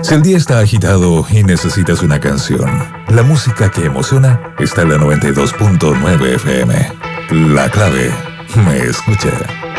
Si el día está agitado y necesitas una canción, la música que emociona está en la 92.9 FM. La clave, me escucha.